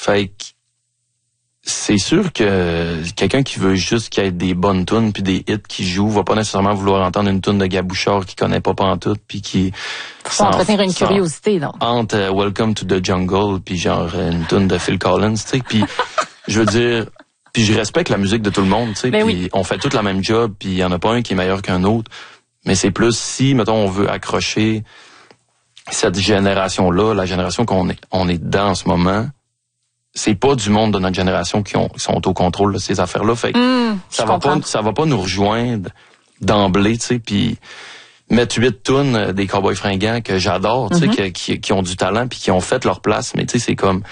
Fait que c'est sûr que quelqu'un qui veut juste qu'il y ait des bonnes tunes puis des hits qui jouent va pas nécessairement vouloir entendre une tune de Gabouchard qui connaît pas pantoute puis qui faut entretenir une curiosité donc. Entre Welcome to the Jungle puis genre une tune de Phil Collins, tu sais, puis je veux dire, puis je respecte la musique de tout le monde, tu sais, puis oui. On fait toute la même job puis il y en a pas un qui est meilleur qu'un autre, mais c'est plus si mettons on veut accrocher cette génération-là, la génération qu'on est dedans en ce moment. C'est pas du monde de notre génération qui sont au contrôle de ces affaires-là. Fait que ça va pas nous rejoindre d'emblée, tu sais, puis mettre 8 tunes des Cowboys fringants que j'adore, tu sais, qui ont du talent puis qui ont fait leur place. Mais tu sais, c'est comme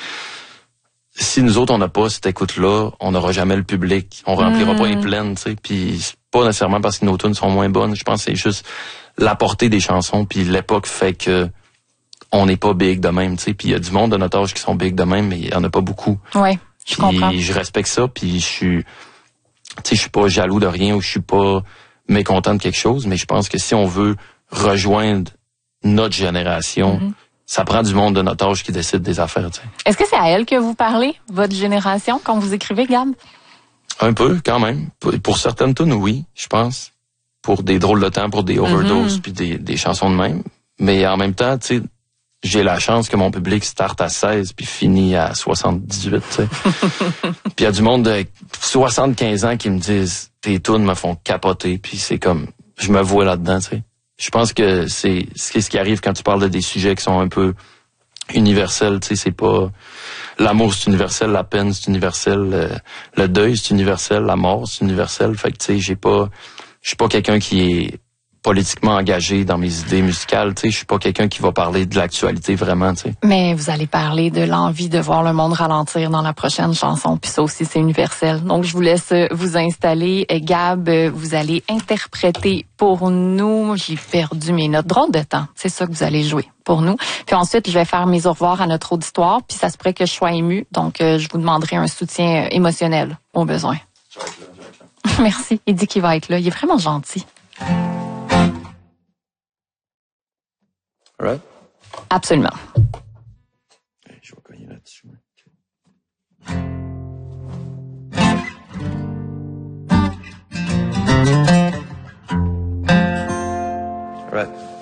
si nous autres on n'a pas cette écoute-là, on n'aura jamais le public, on remplira pas les plaines, tu sais. Puis c'est pas nécessairement parce que nos tunes sont moins bonnes. Je pense que c'est juste la portée des chansons puis l'époque fait que on n'est pas big de même, tu sais. Puis il y a du monde de notre âge qui sont big de même, mais il y en a pas beaucoup. Ouais, je comprends. Puis je respecte ça, puis je suis pas jaloux de rien ou je suis pas mécontent de quelque chose, mais je pense que si on veut rejoindre notre génération, ça prend du monde de notre âge qui décide des affaires, tu sais. Est-ce que c'est à elle que vous parlez, votre génération, quand vous écrivez, Gab? Un peu, quand même. Pour certaines tunes, oui, je pense. Pour des drôles de temps, pour des overdoses, puis des chansons de même. Mais en même temps, tu sais, j'ai la chance que mon public starte à 16 puis finit à 78, tu sais. Puis il y a du monde de 75 ans qui me disent « Tes tunes me font capoter », puis c'est comme, je me vois là-dedans, tu sais. Je pense que c'est ce qui arrive quand tu parles de des sujets qui sont un peu universels, tu sais, c'est pas... L'amour, c'est universel, la peine, c'est universel, le deuil, c'est universel, la mort, c'est universel. Fait que, tu sais, je suis pas quelqu'un qui est politiquement engagé dans mes idées musicales, tu sais, je suis pas quelqu'un qui va parler de l'actualité vraiment, tu sais. Mais vous allez parler de l'envie de voir le monde ralentir dans la prochaine chanson, puis ça aussi c'est universel. Donc je vous laisse vous installer. Gab, vous allez interpréter pour nous, j'ai perdu mes notes, drôle de temps, c'est ça que vous allez jouer pour nous. Puis ensuite, je vais faire mes au revoir à notre auditoire, puis ça se pourrait que je sois émue, donc je vous demanderai un soutien émotionnel au besoin. Je vais être là. Merci, il dit qu'il va être là, il est vraiment gentil. Right? Absolument. Je vais cogner là-dessus. Right.